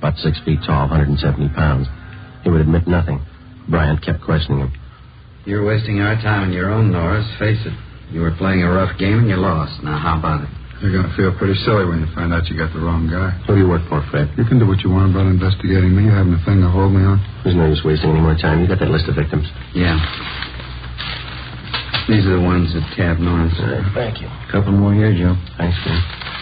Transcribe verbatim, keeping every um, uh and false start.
about six feet tall, one hundred seventy pounds. He would admit nothing. Bryant kept questioning him. You're wasting our time on your own, Norris. Face it. You were playing a rough game and you lost. Now, how about it? You're going to feel pretty silly when you find out you got the wrong guy. Who do you work for, Fred? You can do what you want about investigating me. You haven't a thing to hold me on. There's no use wasting any more time. You got that list of victims? Yeah. These are the ones that tabbed Norris. All right, thank you. Couple more here, Joe. Thanks, Fred.